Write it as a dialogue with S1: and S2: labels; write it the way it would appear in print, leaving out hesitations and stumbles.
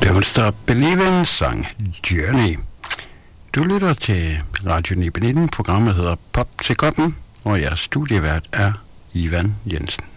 S1: Don't Stop Believin' sang Journey. Du lytter til Radio 9 Benitten. Programmet hedder Pop til Koppen, og jeres studievært er Ivan Jensen.